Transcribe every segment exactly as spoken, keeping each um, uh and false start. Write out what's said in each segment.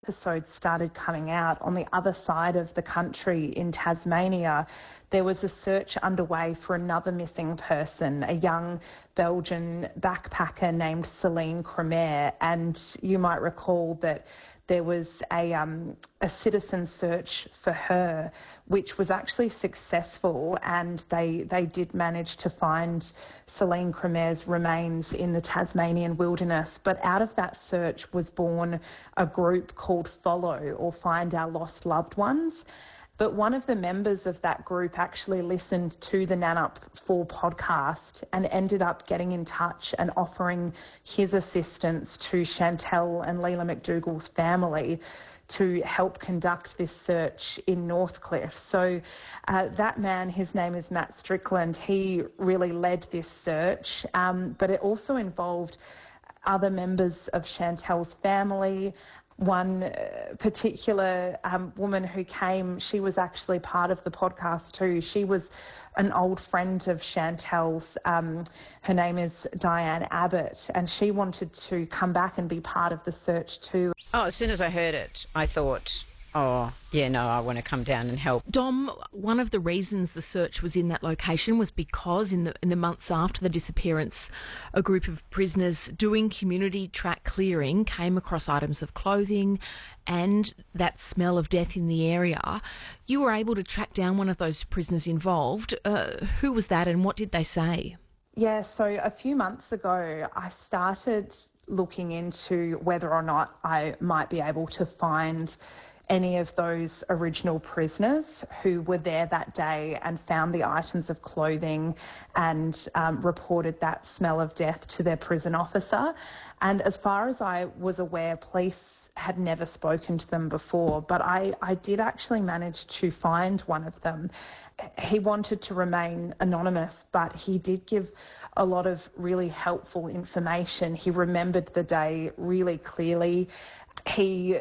episodes started coming out on the other side of the country in Tasmania, there was a search underway for another missing person, a young Belgian backpacker named Celine Cremer. And you might recall that there was a, um, a citizen search for her, which was actually successful, and they, they did manage to find Celine Cremer's remains in the Tasmanian wilderness. But out of that search was born a group called Follow, or Find Our Lost Loved Ones. But one of the members of that group actually listened to the Nannup four podcast and ended up getting in touch and offering his assistance to Chantel and Leila McDougall's family to help conduct this search in Northcliffe. So uh, that man, his name is Matt Strickland, he really led this search, um, but it also involved other members of Chantel's family. One particular um, woman who came, she was actually part of the podcast too. She was an old friend of Chantel's. Um, her name is Diane Abbott, and she wanted to come back and be part of the search too. Oh, as soon as I heard it, I thought, oh, yeah, no, I want to come down and help. Dom, one of the reasons the search was in that location was because in the in the months after the disappearance, a group of prisoners doing community track clearing came across items of clothing and that smell of death in the area. You were able to track down one of those prisoners involved. Uh, who was that and what did they say? Yeah, so a few months ago, I started looking into whether or not I might be able to find any of those original prisoners who were there that day and found the items of clothing and um, reported that smell of death to their prison officer. And as far as I was aware, police had never spoken to them before, but I, I did actually manage to find one of them. He wanted to remain anonymous, but he did give a lot of really helpful information. He remembered the day really clearly. He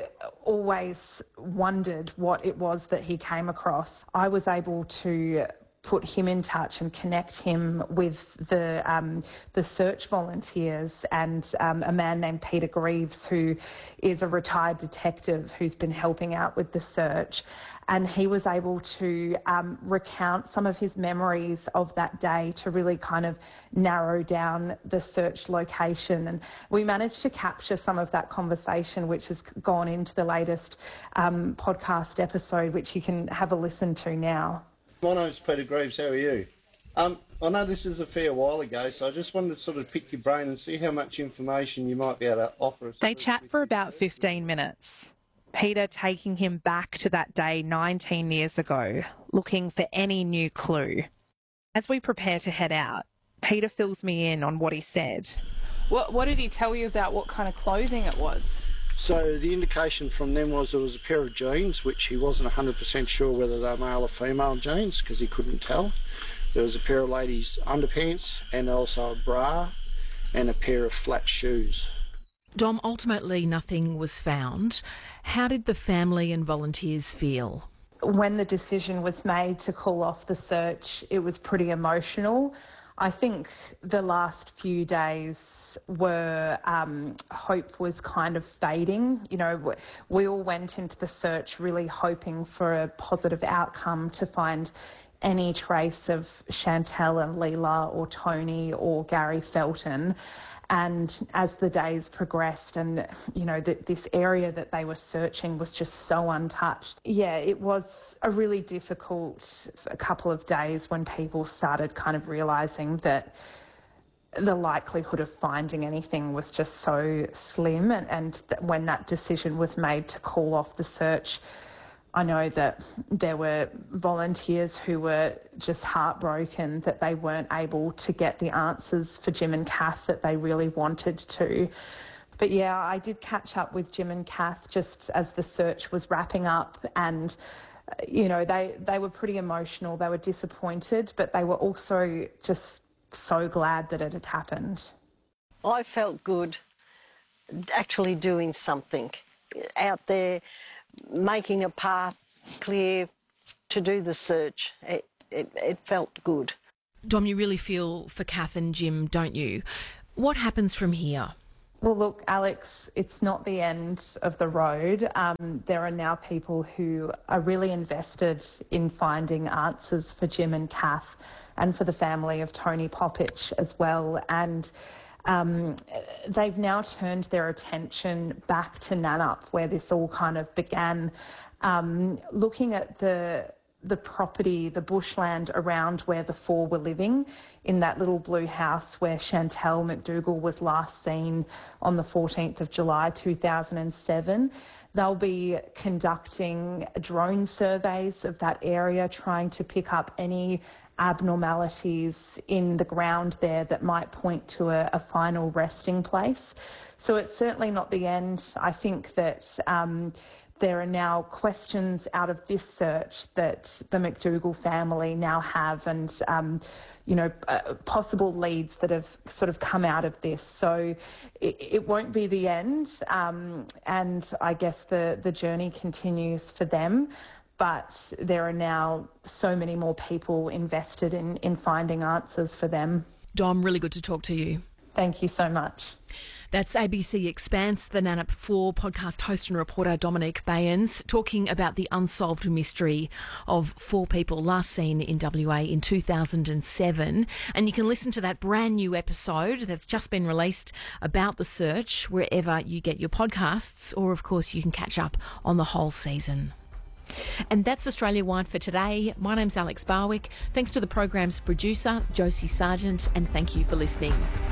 always wondered what it was that he came across. I was able to put him in touch and connect him with the um, the search volunteers and um, a man named Peter Greaves, who is a retired detective who's been helping out with the search. And he was able to um, recount some of his memories of that day to really kind of narrow down the search location. And we managed to capture some of that conversation, which has gone into the latest um, podcast episode, which you can have a listen to now. My name's Peter Greaves. How are you? Um, I know this is a fair while ago, so I just wanted to sort of pick your brain and see how much information you might be able to offer us. They chat for about fifteen minutes. Peter taking him back to that day nineteen years ago, looking for any new clue. As we prepare to head out, Peter fills me in on what he said. What, what did he tell you about what kind of clothing it was? So the indication from them was there was a pair of jeans, which he wasn't one hundred percent sure whether they were male or female jeans because he couldn't tell. There was a pair of ladies' underpants and also a bra and a pair of flat shoes. Dom, ultimately nothing was found. How did the family and volunteers feel? When the decision was made to call off the search, it was pretty emotional. I think the last few days were, um, hope was kind of fading. You know, we all went into the search really hoping for a positive outcome to find any trace of Chantel and Leila or Tony or Gary Felton. And as the days progressed and, you know, that this area that they were searching was just so untouched. Yeah, it was a really difficult a couple of days when people started kind of realising that the likelihood of finding anything was just so slim. And, and that when that decision was made to call off the search, I know that there were volunteers who were just heartbroken that they weren't able to get the answers for Jim and Kath that they really wanted to. But yeah, I did catch up with Jim and Kath just as the search was wrapping up, and you know, they, they were pretty emotional. They were disappointed, but they were also just so glad that it had happened. I felt good actually doing something out there, making a path clear to do the search. It, it, it felt good. Dom, you really feel for Kath and Jim, don't you? What happens from here? Well, look, Alex, it's not the end of the road. Um, there are now people who are really invested in finding answers for Jim and Kath and for the family of Tony Poppich as well. And um, they've now turned their attention back to Nannup, where this all kind of began, um, looking at the the property, the bushland around where the four were living, in that little blue house where Chantel McDougall was last seen on the fourteenth of July two thousand seven. They'll be conducting drone surveys of that area, trying to pick up any abnormalities in the ground there that might point to a, a final resting place. So it's certainly not the end. I think that um, there are now questions out of this search that the McDougall family now have, and um, you know, uh, possible leads that have sort of come out of this. So it, it won't be the end, um, and I guess the the journey continues for them. But there are now so many more people invested in in finding answers for them. Dom, really good to talk to you. Thank you so much. That's A B C Expanse, the Nannup four podcast host and reporter Dominic Bayens talking about the unsolved mystery of four people last seen in W A in two thousand seven. And you can listen to that brand new episode that's just been released about the search wherever you get your podcasts, or of course you can catch up on the whole season. And that's Australia Wide for today. My name's Alex Barwick. Thanks to the program's producer, Josie Sargent, and thank you for listening.